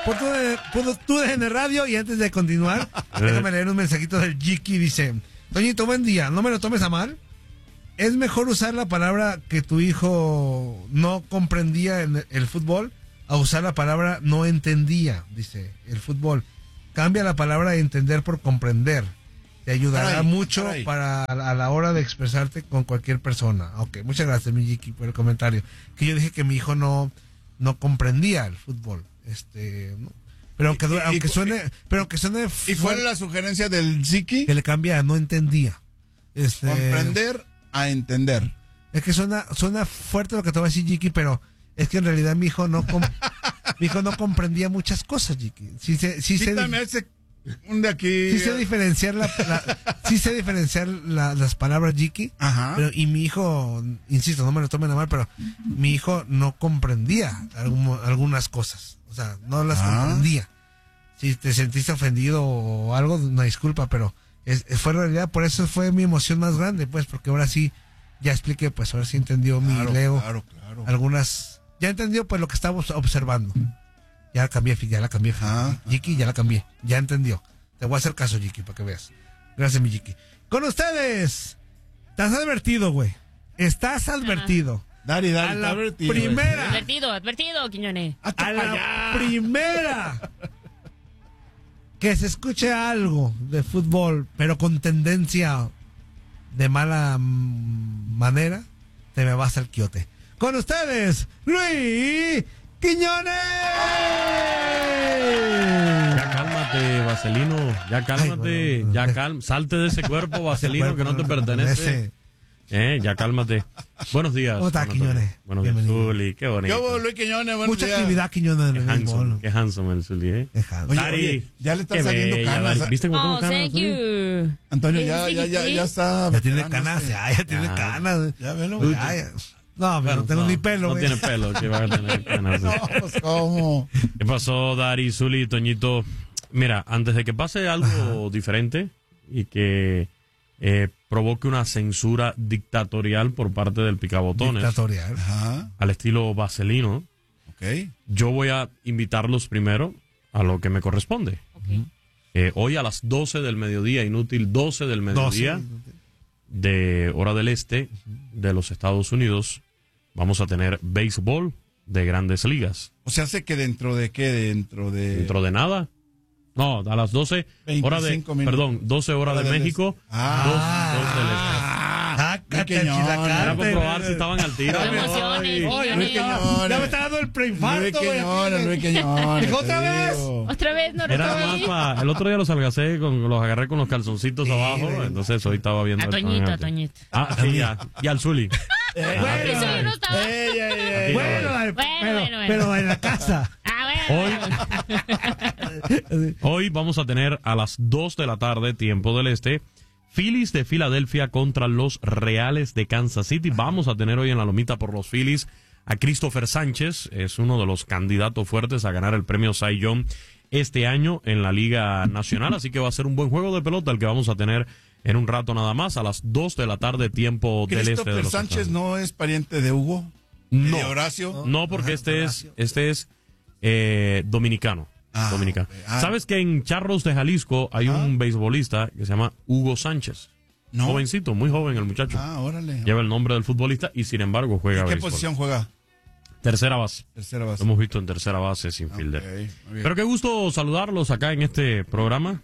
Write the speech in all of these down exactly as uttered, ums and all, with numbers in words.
por tu, por tu D N Radio. Y antes de continuar, déjame leer un mensajito del Jiki. Dice: Toñito, buen día, no me lo tomes a mal. Es mejor usar la palabra que tu hijo no comprendía en el fútbol a usar la palabra no entendía, dice, el fútbol. Cambia la palabra entender por comprender. Te ayudará caray, mucho caray. para a la hora de expresarte con cualquier persona. Ok, muchas gracias, mi Jiki, por el comentario. Que yo dije que mi hijo no, no comprendía el fútbol. Este, ¿no? Pero aunque, y, aunque y, suene, pero aunque suene. ¿Y cuál es la sugerencia del Jiki? Que le cambia a no entendía. Este, comprender a entender. Es que suena, suena fuerte lo que te va a decir, Jiki, pero es que en realidad mi hijo no com- mi hijo no comprendía muchas cosas, Jiki. Sí se, sí se, ese un de aquí. Sí sé diferenciar la, la sí sé diferenciar la, las palabras, Jiki. Ajá. Pero, y mi hijo, insisto, no me lo tomen a mal, pero mi hijo no comprendía algún, algunas cosas. O sea, no las ah. comprendía. Si te sentiste ofendido o algo, una disculpa, pero es, fue realidad, por eso fue mi emoción más grande, pues, porque ahora sí, ya expliqué, pues, ahora sí entendió claro, mi Leo. Claro, claro. Algunas, ya entendió, pues, lo que estábamos observando. Ya la cambié, ya la cambié. Ah, Jiki, ya la cambié. Ya entendió. Te voy a hacer caso, Jiki, para que veas. Gracias, mi Jiki. Con ustedes. Estás advertido, güey. Estás advertido. Dari, Dari, a la advertido, primera. Advertido, advertido, Quiñones. A la primera que se escuche algo de fútbol, pero con tendencia de mala manera, te me vas al quiote. Con ustedes, Luis Quiñones. Ya cálmate, Vaselino. Ya cálmate. Ay, bueno, ya cal... Salte de ese cuerpo, Vaselino, cuerpo que no te pertenece. Eh, ya cálmate. Buenos días. ¿Cómo estás, Quiñones? Buenos días, Zuli. Qué bonito. Yo, Luis Quiñones, buenos Mucha días. actividad, Quiñones, en el béisbol. Qué handsome el Zuli, ¿eh? Oye, oye, ya le están saliendo bella, canas. Dari. ¿Viste cómo Oh, canas? thank you. Antonio, ya, ya, ya, ya está. Ya tiene canas, ya, ya tiene ya. canas. Ya, velo. Ya, ya. No, pero no tengo no, ni pelo, No güey. tiene pelo, que va a tener canas. No, pues, ¿cómo? ¿Qué pasó, Dari, Zuli, Toñito? Mira, antes de que pase algo Ajá. diferente y que eh, provoque una censura dictatorial por parte del picabotones. Dictatorial. Ajá. Al estilo Vaselino. Ok. Yo voy a invitarlos primero a lo que me corresponde. Okay. Eh, hoy a las doce del mediodía, inútil, doce del mediodía, doce de hora del este de los Estados Unidos, vamos a tener béisbol de Grandes Ligas. O sea, hace que dentro de qué, dentro de... Dentro de nada. No, a las doce, hora de, minutos. Perdón, doce horas hora de México, este. Ah, dos, dos del este. Ah, Era para probar si estaban al tiro. No emociones, Oye, Quiñones. ya me está dando el preinfarto, güey. Luis Quiñones. ¿Otra vez? Otra vez, no Era recuerdo. más pa, el otro día los algacé, con, los agarré con los calzoncitos Sí, abajo, güey. entonces hoy estaba viendo... A el Toñito, programa. a Toñito. Ah, sí, ya. Y al Zuli. Eh, Eso yo bueno, no estaba. Ey, ey, ey. bueno, Bueno, pero, bueno, bueno. pero en la casa. Ah, Hoy, bueno. hoy vamos a tener a las dos de la tarde, tiempo del este, Phillies de Filadelfia contra los Reales de Kansas City. Vamos a tener hoy en la lomita por los Phillies a Christopher Sánchez. Es uno de los candidatos fuertes a ganar el premio Cy Young este año en la Liga Nacional. Así que va a ser un buen juego de pelota el que vamos a tener en un rato nada más, a las dos de la tarde, tiempo del este de Christopher los Sánchez Estados. no es pariente de Hugo. No, ¿De Horacio? no, porque Ajá, este es, Horacio. este es eh, dominicano. Ah, dominicano. ok. Ah. ¿Sabes que en Charros de Jalisco hay Ah. un beisbolista que se llama Hugo Sánchez? No. Jovencito, muy joven el muchacho. Ah, órale. Lleva el nombre del futbolista y sin embargo juega ¿En qué béisbol. posición juega? Tercera base. Tercera base. Lo hemos visto en tercera base sin Ok, fielder. muy bien. Pero qué gusto saludarlos acá en este programa.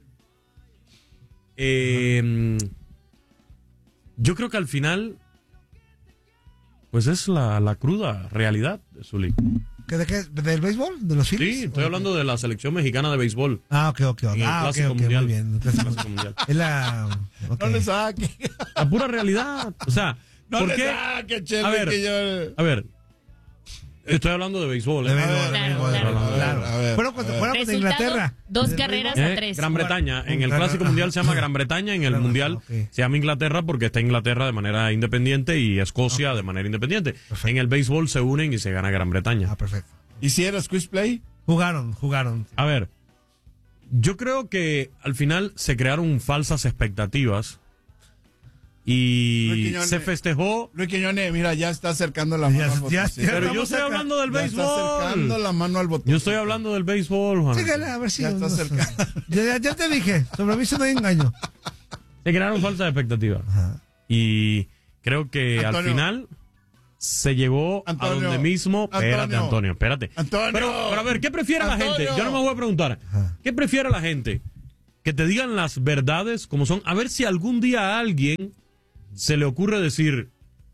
Eh, yo creo que al final, pues es la, la cruda realidad, Zuli. ¿Qué, de qué? ¿Del béisbol? ¿De los Phillies? Sí, estoy hablando de la selección mexicana de béisbol. Ah, ok, ok. ok. En el Ah, ok, Clásico ok, Mundial. muy bien. El Clásico Mundial. Es la... ok. No le saque. La pura realidad. O sea, No ¿por le qué? saque, Chele, A ver, que yo... A ver, estoy hablando de béisbol. ¿eh? De béisbol, de Claro, béisbol, claro. claro. claro. A ver, Fueron a contra, ver. fueron contra Resultado, Inglaterra. dos Del carreras béisbol. a Eh, tres. Gran Bretaña. En el Claro. Clásico Mundial se llama Gran Bretaña. En el Claro, Mundial ok. se llama Inglaterra porque está Inglaterra de manera independiente y Escocia de manera independiente. Perfecto. En el béisbol se unen y se gana Gran Bretaña. Ah, perfecto. ¿Y si era squeeze play? Jugaron, jugaron. A ver, yo creo que al final se crearon falsas expectativas y Luis Quiñones. se festejó. Luis Quiñones, mira, ya está acercando la mano Ya- al ya- botón. ya Sí. Pero yo vamos estoy acá. hablando del Ya está acercando béisbol. la mano al botón. Yo estoy hablando del béisbol, Juan. Síguele, a ver si. Ya está no sé. cerca. Ya, ya- ya te dije, sobre mí no hay engaño. Se crearon falsas expectativas. Ajá. Y creo que al Antonio. final se llevó Antonio. a donde mismo. Antonio. Espérate, Antonio, espérate. Antonio. Pero, pero a ver, ¿qué prefiere la Antonio. gente? Yo no me voy a preguntar. Ajá. ¿Qué prefiere la gente? Que te digan las verdades como son. A ver si algún día a alguien se le ocurre decir,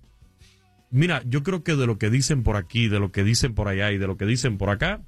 mira, yo creo que de lo que dicen por aquí, de lo que dicen por allá y de lo que dicen por acá,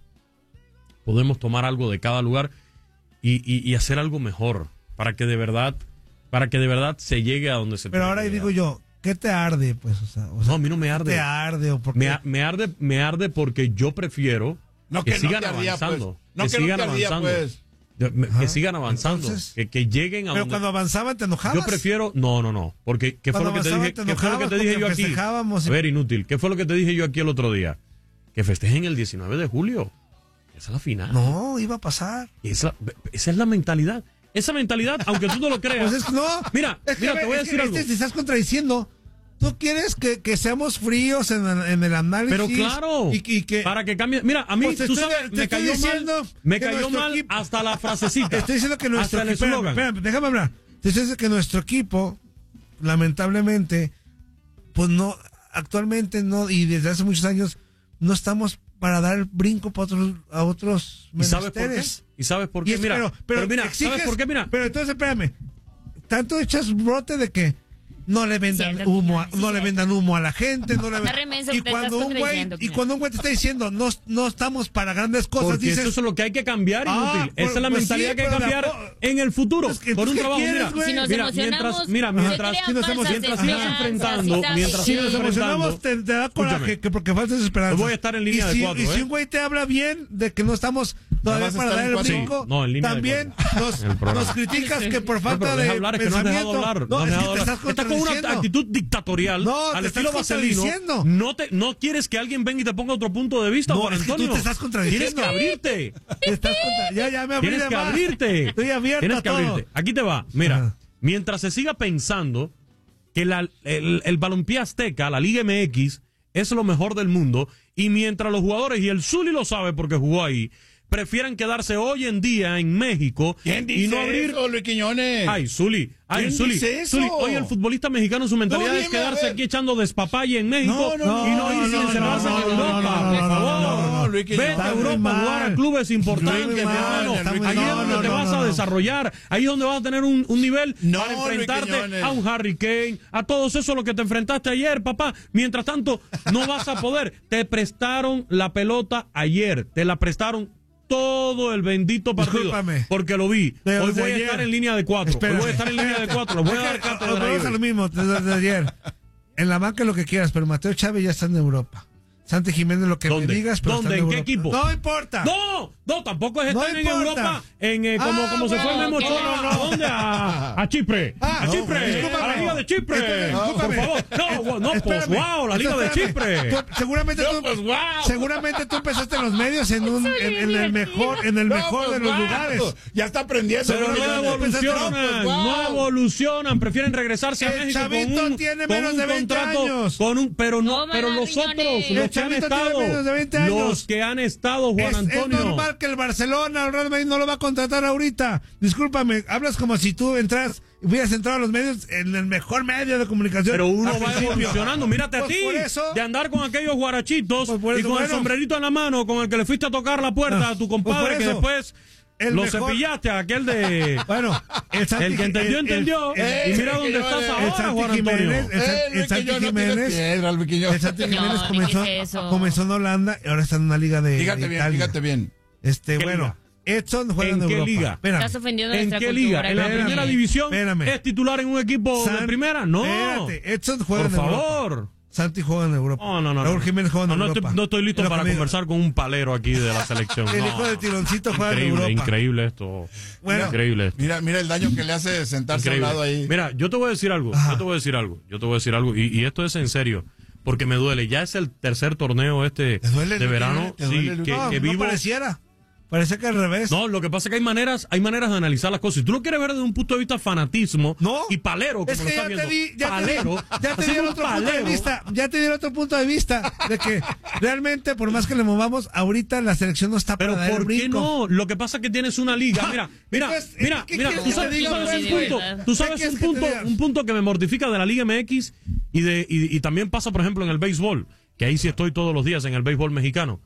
podemos tomar algo de cada lugar y, y- y hacer algo mejor para que de verdad, para que de verdad se llegue a donde se Pero tiene ahora que digo llegar. yo, ¿qué te arde? Pues, o sea, o sea, No, a mí no me ¿qué arde. te arde o por qué? Me, a- me arde, me arde porque yo prefiero No, que, que no sigan te ardía, avanzando. pues. No, que, que no sigan te ardía, avanzando. pues. De- me- Ajá. Que sigan avanzando. Entonces- que, que lleguen a Pero donde... cuando avanzaban te enojabas. Yo prefiero... No, no, no. Porque ¿qué fue Cuando lo que te avanzaban dije? te ¿Qué fue lo que enojabas te dije yo porque aquí? festejábamos y- A ver, inútil. ¿Qué fue lo que te dije yo aquí el otro día? Que festejen el diecinueve de julio. Esa es la final. No, iba a pasar. Esa, esa es la mentalidad. Esa mentalidad, aunque tú no lo creas. Pues es que no. Mira, Es que, mira, te voy a es que decir algo. este te estás contradiciendo. Tú quieres que, que seamos fríos en el, en el análisis. Pero claro, Y, y que. para que cambie. Mira, a mí, Pues te tú estoy- sabes, te me estoy cayó diciendo mal, me que cayó nuestro mal equipo- hasta la frasecita. Te estoy diciendo que nuestro hasta el equipo. Espérame, eslogan. espérame, déjame hablar. Te estoy diciendo que nuestro equipo, lamentablemente, pues no, actualmente no, y desde hace muchos años, no estamos para dar el brinco para otros, a otros ¿Y sabes por qué? menesteres. ¿Y sabes por Y qué? es- Mira, pero, pero, pero mira, exiges- ¿sabes por qué? Mira, Pero entonces, espérame. Tanto echas brote de que no le vendan Cierto, humo, a, sí, no le cierto. vendan humo a la gente, no le Está vendan. remenso Y que te cuando estás un güey, contradiciendo, y Kina. cuando un güey te está diciendo no, no estamos para grandes cosas, porque dices, eso es lo que hay que cambiar, Ah, inútil. pues- Esa es la pues mentalidad sí, que hay que pero cambiar tampoco- en el futuro. Es que, Por un ¿qué trabajo, quieres, mira, güey? Si nos mira, emocionamos, mientras, mira, se mientras, crean si nos falsas mientras sigas esperanzas, enfrentando, sí, mientras si sigas nos enfrentando, emocionamos, te, te da coraje Escúchame. que porque faltas esperanza. Voy a estar en línea y de si, cuatro, Y si ¿eh? un güey te habla bien de que no estamos todavía vas a para estar dar en el cuatro. brinco, Sí, no, en línea de también nos, El programa. nos criticas que por No, falta pero deja de hablar, es que no has pensamiento. dejado hablar. No, no has es que dejado te hablar. estás Estás con una contradiciendo. actitud dictatorial No, al te estilo estás Vaselino. contradiciendo. No, te, no quieres que alguien venga y te ponga otro punto de vista, No, Juan es que tú Antonio. te estás contradiciendo. Tienes que abrirte. Te estás contra- Ya, ya me abrí Tienes de que más. abrirte. Estoy abierto Tienes a que todo. abrirte. Aquí te va. Mira, Ajá. mientras se siga pensando que la, el, el balompié azteca, la Liga M X, es lo mejor del mundo, y mientras los jugadores, y el Zuli lo sabe porque jugó ahí, prefieren quedarse hoy en día en México ¿Quién dice y no abrir... eso, Luis Quiñones? Ay, Zuli, ay, ¿Quién Zuli, dice eso? Zuli, hoy el futbolista mexicano su mentalidad No, es dime, a quedarse ver. aquí echando despapalle en México No, no, y no no, irse no, a encerrarse no, en no, Europa, no, no, por no, favor. no, no, Luis Quiñones. Vete a Está muy Europa a jugar mal. a clubes importantes, Muy mi mal, hermano. está muy- Ahí no, es donde no, te no, vas no, a no. desarrollar, ahí es donde vas a tener un, un nivel No, para Luis enfrentarte Quiñones. a un Harry Kane, a todos esos los que te enfrentaste ayer, papá. Mientras tanto, no vas a poder. Te prestaron la pelota ayer, te la prestaron todo el bendito partido. Discúlpame. Porque lo vi. Pero Hoy desde voy a ayer- estar en línea de cuatro. Hoy Espérame. voy a estar en línea de cuatro. Los voy a dar Es que, cátedra o- vamos ahí. a lo mismo desde, desde ayer. En la banca lo que quieras, pero Mateo Chávez ya está en Europa. Santi Jiménez lo que ¿Dónde? me digas, pero ¿Dónde? está ¿En qué Europa. equipo? No importa. No, no, tampoco es No estar en importa. Europa, en, eh, como, Ah, como se fue bueno, Memo que Ochoa. no, no. ¿A dónde? A, a Chipre. Ah, a no, Chipre. discúlpame. A la Liga de Chipre. Espérame, por discúlpame. favor. No, no, pues Espérame. wow, la Liga de Espérame. Chipre. Tú- seguramente No, tú, pues, wow. seguramente tú empezaste en los medios en un, en, en el mejor, en el No, mejor pues, de los guau. lugares. Ya está aprendiendo. Pero Luis no Quiñones. evolucionan, pues, guau. no evolucionan, prefieren regresarse a El México chavito con un, tiene con menos un de veinte contrato, años. con un, pero no, Toma, pero los riñones. otros, El los que han chavito tiene estado, menos de veinte años. los que han estado, Juan Es, es Antonio. normal que el Barcelona o el Real Madrid no lo va a contratar ahorita. Discúlpame, hablas como si tú entras, hubieras entrado a los medios en el mejor medio de comunicación. Pero uno al va principio. evolucionando, mírate a Pues ti, por eso- de andar con aquellos guarachitos Pues por y eso, con el bueno. sombrerito en la mano con el que le fuiste a tocar la puerta Ah, a tu pues compadre por que eso, después el lo mejor- cepillaste a aquel de... Bueno, el, Santi, El que entendió, el- el- entendió. el- y mira el- dónde el- estás el- ahora, el Santi Juan Antonio. Jiménez, el, San- Eh, el Luis Santi Quiñones no tiene Jiménez, piedra, Luis Quiñones. el Santi Jiménez No, comenzó, ¿qué es eso? comenzó en Holanda y ahora está en una liga de, Fíjate de bien, Italia. fíjate bien. Este, ¿Qué bueno, liga? Edson juega en, ¿En qué Europa. liga? Espérame. Estás ofendiendo ¿En nuestra qué cultura, liga? ¿En la espérame. primera división? Espérame. ¿Es titular en un equipo de San- primera? No. Espérate, Edson juega Por en Europa. favor. Santi juega en Europa. No, no, no. Raúl no. Jiménez juega en no, no Europa. estoy, no estoy listo Es lo para que me digo. conversar con un palero aquí de la selección. El No. hijo del tironcito juega en Increíble, Europa. increíble esto. Bueno, increíble esto. Mira, mira el daño que le hace sentarse Increíble. a un lado ahí. Mira, yo te voy a decir algo. Ajá. Yo te voy a decir algo. Yo te voy a decir algo. Y, y esto es en serio. Porque me duele. Ya es el tercer torneo este ¿Te duele, de Luis verano. Quiñones? ¿Te Sí, duele, Luis? que, no, que no vivo. pareciera. Parece que al revés. No, lo que pasa es que hay maneras, hay maneras de analizar las cosas. Si tú lo quieres ver desde un punto de vista fanatismo No. y palero, como Es lo que estás ya viendo. te di, ya palero, te di, ya te di haciendo el un otro punto de palero. vista, ya te di el otro punto de vista de que realmente por más que le movamos, ahorita la selección no está Pero para dar el ¿por qué brinco. no? Lo que pasa es que tienes una liga. Mira, mira, Entonces, mira, ¿qué mira. quieres Tú que sabes, te diga, tú sabes pues? un punto, tú ¿Qué sabes quieres un que te punto, diga? un punto que me mortifica de la Liga M X y de y, y también pasa, por ejemplo, en el béisbol, que ahí sí estoy todos los días en el béisbol mexicano.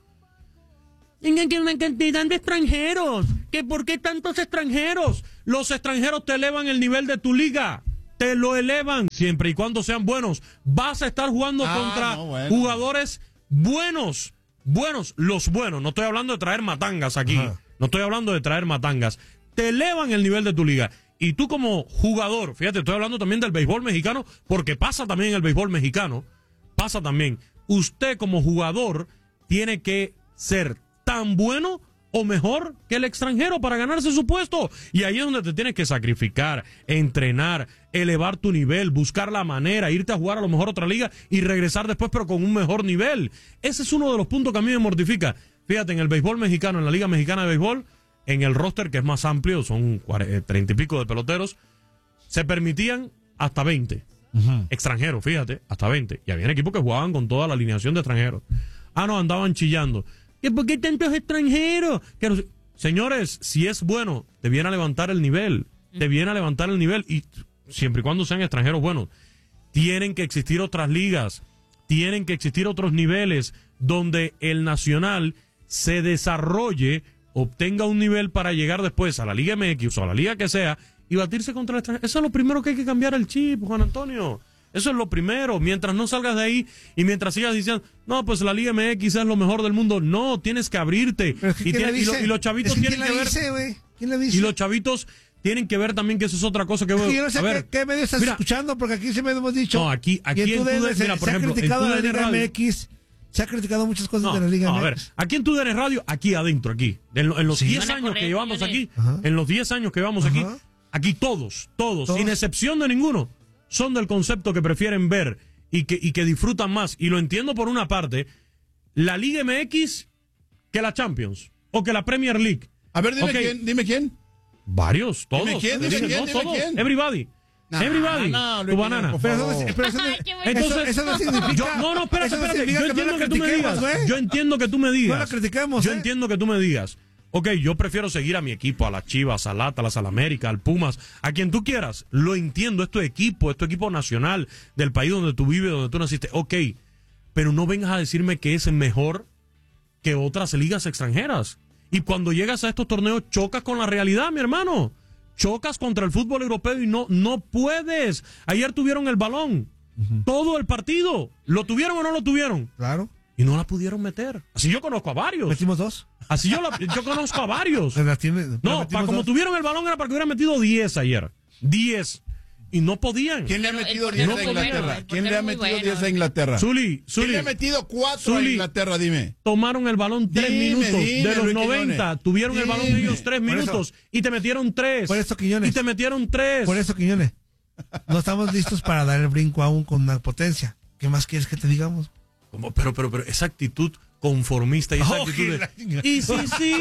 Vengan que una cantidad de extranjeros. ¿Que por qué tantos extranjeros? Los extranjeros te elevan el nivel de tu liga. Te lo elevan siempre y cuando sean buenos. Vas a estar jugando Ah, contra no, bueno. jugadores buenos. Buenos, los buenos. No estoy hablando de traer matangas aquí. Ajá. No estoy hablando de traer matangas. Te elevan el nivel de tu liga. Y tú como jugador, fíjate, estoy hablando también del béisbol mexicano, porque pasa también en el béisbol mexicano. Pasa también. Usted como jugador tiene que ser tan bueno o mejor que el extranjero para ganarse su puesto. Y ahí es donde te tienes que sacrificar, entrenar, elevar tu nivel, buscar la manera, irte a jugar a lo mejor otra liga y regresar después pero con un mejor nivel. Ese es uno de los puntos que a mí me mortifica. Fíjate, en el béisbol mexicano, en la Liga Mexicana de Béisbol, en el roster que es más amplio, son treinta y pico de peloteros, se permitían hasta veinte uh-huh. extranjeros, fíjate, hasta veinte. Y había equipos que jugaban con toda la alineación de extranjeros. Ah, no, andaban chillando. ¿Y por qué tantos extranjeros? Que no... Señores, si es bueno, te viene a levantar el nivel. Te viene a levantar el nivel. Y siempre y cuando sean extranjeros buenos. Tienen que existir otras ligas. Tienen que existir otros niveles donde el nacional se desarrolle, obtenga un nivel para llegar después a la Liga M X o a la liga que sea y batirse contra el extranjero. Eso es lo primero que hay que cambiar el chip, Juan Antonio. Eso es lo primero. Mientras no salgas de ahí y mientras sigas diciendo, no, pues la Liga M X es lo mejor del mundo. No, tienes que abrirte. Pero es que y, ¿quién tiene- le y lo- dice? y los chavitos Es que tienen ¿quién que le ver. dice, güey? ¿Quién le dice? Y los chavitos tienen que ver también que eso es otra cosa que Es voy que yo no sé a ver. qué, qué medio estás mira, escuchando, porque aquí siempre hemos dicho. No, aquí- aquí y en en tu D N tu D N, se, mira, por se ejemplo, ha criticado en tu la D N Liga Radio. M X, se ha criticado muchas cosas No, de la Liga no, a M ver, X. aquí en tu D N Radio, aquí adentro, aquí. En, lo- en los Sí. diez Van a años correr que llevamos millones. aquí, Ajá. en los diez años que llevamos Ajá. aquí, aquí todos, todos, Todos. sin excepción de ninguno, son del concepto que prefieren ver y que, y que disfrutan más. Y lo entiendo por una parte, la Liga M X que la Champions o que la Premier League. A ver, dime Ok. quién, dime quién. Varios, todos. Dime quién, dime Dicen, quién, no, dime todos. quién. Everybody. No, Everybody. no, tu Luis banana. Miguel, por Pero eso, favor. no- pero eso, no- Ay, qué bueno. Entonces, eso, eso no significa. Yo, no, no, espérate, eso no espérate. significa Yo que no entiendo la que tú me critiquemos, digas. güey. Yo entiendo que tú me digas. No la critiquemos, Yo ¿eh? entiendo que tú me digas. Ok, yo prefiero seguir a mi equipo, a las Chivas, al Atlas, al América, al Pumas, a quien tú quieras. Lo entiendo, es tu equipo, es tu equipo nacional del país donde tú vives, donde tú naciste. Ok, pero no vengas a decirme que es mejor que otras ligas extranjeras. Y cuando llegas a estos torneos chocas con la realidad, mi hermano. Chocas contra el fútbol europeo y no, no puedes. Ayer tuvieron el balón. Todo el partido. ¿Lo tuvieron o no lo tuvieron? Claro, Y no la pudieron meter. Así yo conozco a varios. metimos dos. Así yo, la- yo conozco a varios. Las tiene- No, metimos para como dos. tuvieron el balón era para que hubieran metido diez ayer. diez. Y no podían. ¿Quién le ha Pero el metido portero diez a muy bueno, Inglaterra? el ¿Quién le portero ha muy metido bueno. diez a Inglaterra? Zuli, ¿Quién Zuli. le ha metido cuatro a Zuli. Inglaterra? Dime. Tomaron el balón tres Dime, minutos. dime, de los Luis noventa, Quiñones. tuvieron el balón Dime. ellos tres Por eso- minutos. Y te metieron tres. Por eso, Quiñones. Y te metieron tres. Por eso, Quiñones, no estamos listos para dar el brinco aún con una potencia. ¿Qué más quieres que te digamos? Como, pero, pero, pero, esa actitud conformista y esa Oh, actitud de, la- y sí, sí.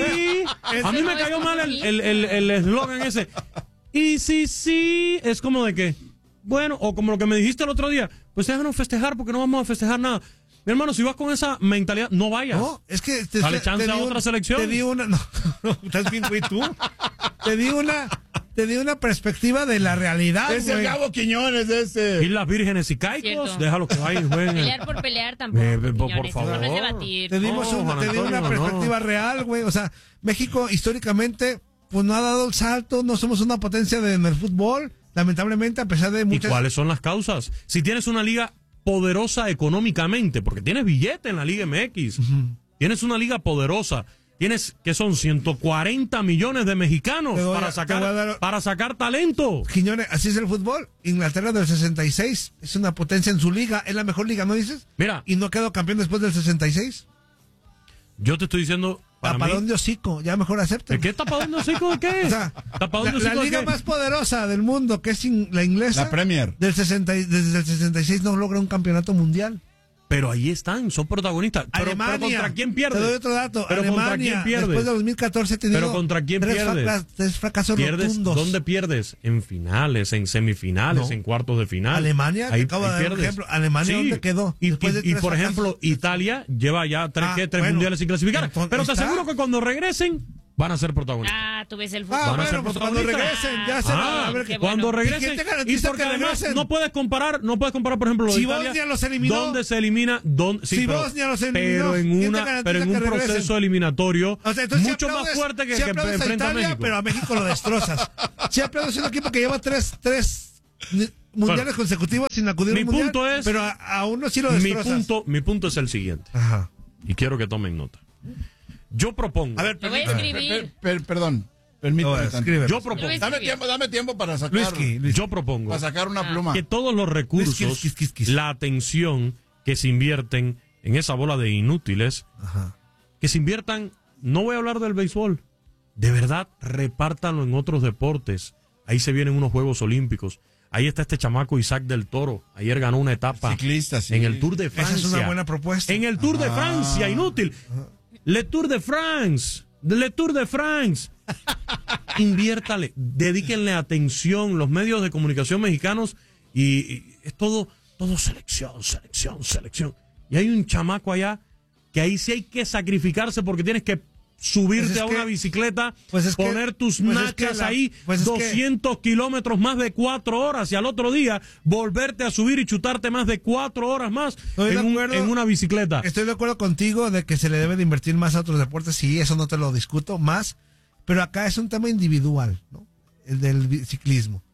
A mí me no cayó es mal el conformista. el el el eslogan ese. Y sí, sí. Es como de que, bueno, o como lo que me dijiste el otro día, pues déjanos festejar porque no vamos a festejar nada. Mi hermano, si vas con esa mentalidad, no vayas. No, es que te, Dale te- chance te a di otra un- selección. Te di una, no, no, estás bien, güey, tú. Te di una, te di una perspectiva de la realidad, Es el güey. Gabo Quiñones ese. Y las vírgenes y caicos, Cierto. déjalo que vayan y jueguen. Pelear por pelear tampoco. Eh, por- por Quiñones, favor. eso no es debatir. Te dimos No, una, Juan te di una Antonio, no. perspectiva real, güey. O sea, México históricamente, pues no ha dado el salto, no somos una potencia de, en el fútbol, lamentablemente, a pesar de ¿Y muchas. cuáles son las causas? Si tienes una liga poderosa económicamente, porque tienes billete en la Liga M X, tienes una liga poderosa, tienes que son ciento cuarenta millones de mexicanos Te voy a- para te sacar voy a dar- para sacar talento. Quiñones, así es el fútbol. Inglaterra del sesenta y seis es una potencia en su liga, es la mejor liga, ¿no dices? Mira, Y no quedó campeón después del sesenta y seis. yo te estoy diciendo para Tapadón mí, de hocico, ya mejor acepten. ¿de qué tapadón de hocico de qué? O sea, ¿Tapadón la, de la hocico de liga qué? más poderosa del mundo, que es in- la inglesa, La Premier. del sesenta y- desde el sesenta y seis no logra un campeonato mundial. Pero ahí están, son protagonistas. Pero, Alemania. pero ¿contra quién pierdes? Te doy otro dato. Pero Alemania, ¿contra quién pierdes? después de dos mil catorce ha tenido Pero ¿contra quién tres, pierdes? fraca- tres fracasos ¿Pierdes? rotundos. ¿Dónde pierdes? En finales, en semifinales, No. en cuartos de final. Alemania, te acabo de dar un pierdes. ejemplo. Alemania, ¿dónde quedó? Y, Después y- de y, tres por fracasos. ejemplo, Italia lleva ya tres, Ah, ¿qué? tres bueno, mundiales sin clasificar. entonces, Pero te está. aseguro que cuando regresen van a ser protagonistas. Ah, tú ves el fútbol. Ah, Van a ser bueno, pues cuando protagonistas. regresen, ya se Ah, a ver qué qué- cuando bueno. ¿Y regresen. quién te Y garantiza porque que además regresen? no puedes comparar, no puedes comparar, por ejemplo, lo de Si Italia, Bosnia los eliminó. ¿dónde se elimina? Dónde, sí, Si pero, Bosnia los eliminó, pero en ¿quién te una, garantiza pero en que un regresen? proceso eliminatorio O sea, entonces, si mucho más aplaudes- fuerte que, si que aplaudes a enfrenta a Italia, México. pero a México lo destrozas. Si aplaudes a un equipo que lleva tres, tres ni- mundiales Bueno, consecutivos sin acudir a mi un mundial, punto es- pero a, a uno sí lo mi destrozas. punto, mi punto es el siguiente, Ajá. y quiero que tomen nota. Yo propongo, A ver, Lo voy a permíteme, escribir. per- per- perdón, permíteme. No, tantito. escribe. yo Lo propongo, voy a Dame escribir. tiempo, dame tiempo para sacar, Luisky, Luis- yo propongo para sacar una Ah. pluma. que todos los recursos, Quis, quis, quis, quis. la atención que se invierten en esa bola de inútiles, Ajá. que se inviertan, no voy a hablar del béisbol, de verdad repártanlo en otros deportes. Ahí se vienen unos Juegos Olímpicos. Ahí está este chamaco Isaac del Toro. Ayer ganó una etapa Ciclista, sí. en el Tour de Francia. Esa es una buena propuesta. En el Tour de Ah. Francia, inútil. Le Tour de France. Le Tour de France. Inviértale, dedíquenle atención los medios de comunicación mexicanos y, y es todo, todo selección, selección, selección. Y hay un chamaco allá que ahí sí hay que sacrificarse porque tienes que subirte Pues es a que- una bicicleta, pues es que- poner tus pues es que nachas la- ahí pues es que- doscientos kilómetros más de cuatro horas y al otro día volverte a subir y chutarte más de cuatro horas más Estoy de en, un- acuerdo. en una bicicleta. Estoy de acuerdo contigo de que se le debe de invertir más a otros deportes, sí, eso no te lo discuto, más, pero acá es un tema individual, ¿no? El del bi- ciclismo.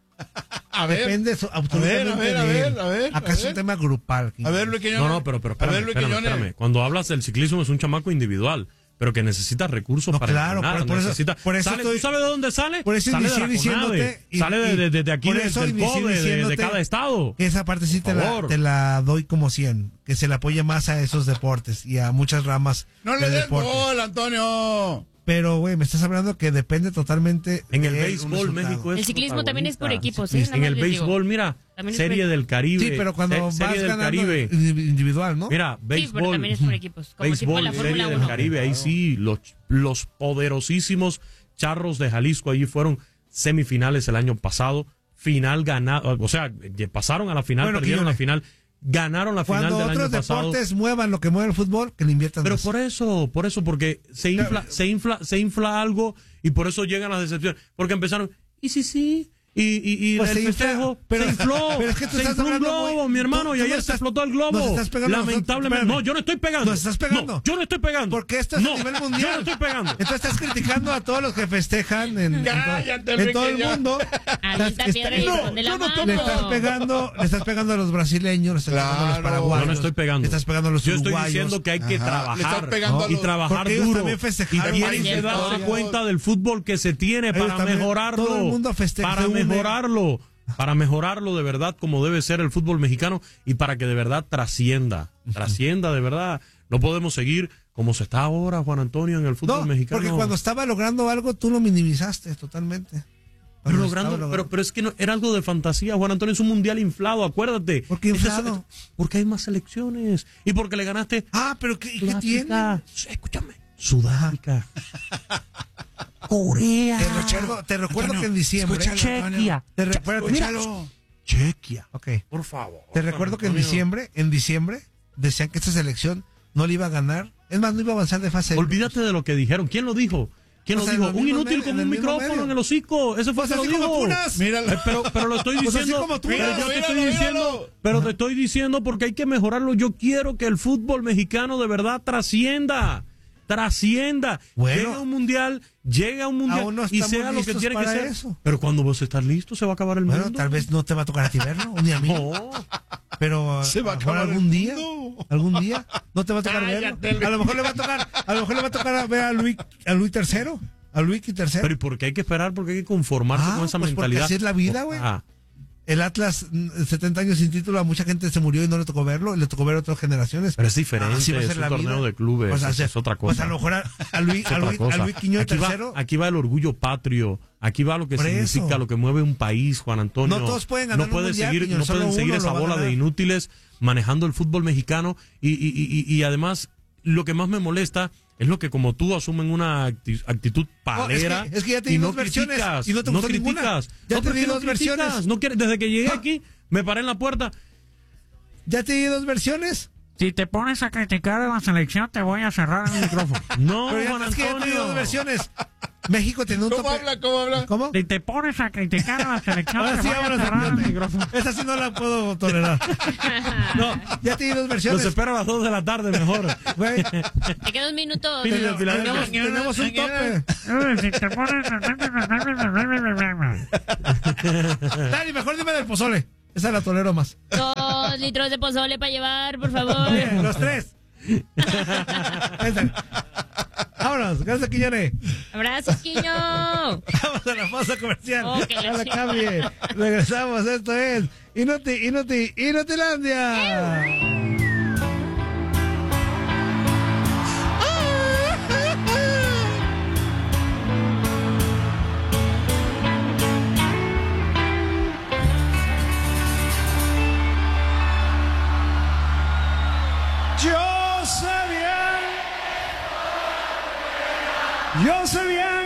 A ver, Depende so- a ver, absolutamente a ver, a de ver, él. a ver. Acá a es ver. un tema grupal. A ver, Luis Quiñones. No, no, pero, pero espérame, A ver, Luis espérame, Quiñones. espérame. Cuando hablas del ciclismo es un chamaco individual, pero que necesita recursos No, para claro, entrenar, por- por eso- necesita- por eso sale- estoy- ¿Tú sabes de dónde sale? Por eso sale de la inicié CONADE, diciéndote y- sale de, de- de- de aquí por del, eso del inicié CODE, de, de diciéndote cada estado. Que esa parte sí te Por la, favor. te la doy como cien, que se le apoye más a esos deportes y a muchas ramas No le del des deporte. gol, Antonio. Pero, güey, me estás hablando que depende totalmente En el de un béisbol resultado. México es El ciclismo también es por protagonista. equipos, ¿eh? Nada En más el les digo. béisbol, mira, También es Serie por- del Caribe. Sí, pero cuando se- vas Serie del ganando Caribe. individual, ¿no? Mira, Sí, béisbol. pero también es por equipos. Como tipo Béisbol, la Serie Fórmula del uno. Caribe, ahí sí, los, los poderosísimos Charros de Jalisco allí fueron semifinales el año pasado, final ganado, o sea, que pasaron a la final, Bueno, perdieron la Quiñones, final, ganaron la final Cuando del año otros pasado. deportes muevan lo que mueve el fútbol, que le inviertan Pero más. por eso, por eso, porque se infla, se infla, se infla algo y por eso llegan las decepciones. Porque empezaron, y sí, sí, y, y, y Pues el se infla, festejo pero- se infló, pero es que tú se estás infló un hablando globo, muy- mi hermano, tú- y tú ayer nos se estás- explotó el globo. nos estás pegando a nosotros, Lamentablemente, espérame. no, yo no estoy pegando. Nos estás pegando. No, yo no estoy pegando. Porque esto es no, a nivel mundial. Yo no estoy pegando. Entonces estás criticando a todos los que festejan en, en, Cállate, todo, en todo el Enrique, ya. mundo. Avienta Estás- piedra y está- esconde la yo no mano. le estás pegando, le estás pegando a los brasileños, le estás pegando a los Claro. paraguayos. Yo no estoy pegando. Le estás pegando a los Yo estoy uruguayos. diciendo que hay que Ajá. Le trabajar estás pegando a y los- trabajar porque ellos duro. también Y festejaron tienen la que darse victoria. cuenta del fútbol que se tiene Ellos para también, mejorarlo. todo el mundo festeja, para se une. mejorarlo. Para mejorarlo de verdad como debe ser el fútbol mexicano y para que de verdad trascienda. Trascienda de verdad. No podemos seguir como se está ahora, Juan Antonio, en el fútbol No, mexicano. porque cuando estaba logrando algo, tú lo minimizaste totalmente. Pero, Cuando logrando, estaba pero, pero es que no, era algo de fantasía. Juan Antonio es un mundial inflado, acuérdate. ¿Por qué Este es- inflado? porque hay más selecciones. Y porque le ganaste Ah, pero ¿qué, ¿qué tiene? Sudáfrica. Escúchame. Sudáfrica. Corea. Te recuerdo, te recuerdo Antonio, que en diciembre. escúchalo, Chequia. Te recuerdo, mira, Escúchalo. Chequia. ok. Por favor. Te recuerdo que en Antonio. diciembre, en diciembre, decían que esta selección no le iba a ganar. Es más, no iba a avanzar de fase. Olvídate de lo que dijeron. ¿Quién lo dijo? ¿Quién O lo sea, en dijo? los Un mismos inútil medios, con en un el mismo micrófono medio. en el hocico. Ese fue Pues el que así lo como dijo. Tunas. Míralo. Eh, pero, pero lo estoy Pues así diciendo. como tú. pero Míralo, yo te míralo, estoy diciendo. míralo. Pero te estoy diciendo porque hay que mejorarlo. Yo quiero que el fútbol mexicano de verdad trascienda. Trascienda. Bueno. Llega a un mundial, llega a un mundial Aún no y estamos sea lo que listos tiene que para ser. eso. Pero cuando vos estás listo, se va a acabar el Bueno, mundo. tal vez no te va a tocar a ti verlo, ni a mí. No. Pero Se va a a lo mejor acabar algún el día, mundo. algún día no te va a tocar Cállate, verlo. A lo mejor le va a tocar, a lo mejor le va a tocar ver a Luis, a Luis tercero, a Luis tercero. Pero ¿y por qué hay que esperar? Porque hay que conformarse Ah, con esa pues porque mentalidad. así es la vida, güey. Ah, el Atlas, mm, setenta años sin título, a mucha gente se murió y no le tocó verlo, le tocó ver a otras generaciones. Pero es diferente, Así va a es ser un la torneo vida. de clubes, Pues, o es, sea, es otra Pues cosa. a lo mejor a, a Luis, Es a otra Luis, cosa. a Luis Quiñones Aquí va, tercero. aquí va el orgullo patrio, aquí va lo que Por significa, eso. lo que mueve un país, Juan Antonio. No todos pueden ganar No puede un mundial, seguir, Quiñones, no solo pueden seguir uno esa lo va a bola de ganar. inútiles manejando el fútbol mexicano y, y, y, y, y además lo que más me molesta es lo que como tú asumen una acti- actitud palera No, es que- es que ya te y di no dos versiones criticas, y no te gustó ninguna. criticas. Ya no, te ¿por di qué no dos criticas? versiones. No quieres, desde que llegué Ah. aquí me paré en la puerta. Ya te di dos versiones. Si te pones a criticar a la selección, te voy a cerrar el micrófono. No, Pero ya, Juan es que ya te di Antonio. dos versiones. México tiene un ¿Cómo tope. habla? ¿Cómo habla? ¿Cómo? Si te pones a criticar a la selección, Ahora te sí, voy ahora a sí, cerrar el fíjate. micrófono. Esa sí no la puedo tolerar. No, ya te di dos Los versiones. espero a las dos de la tarde mejor. Güey, Te quedan un minuto. Phillies de Filadelfia. tenemos, tenemos un tope. Eh, Si te pones a... Dani, mejor dime del pozole. Esa la tolero más. Dos litros de pozole para llevar, por favor. Bien, los tres. Vente. Vámonos, gracias, Quiñones. Abrazos, Quiño. Vamos a la pausa comercial. Oh, que la No la chica. cambie. Regresamos, esto es Inuti, Inuti, Inutilandia. Yo sé bien, yo sé bien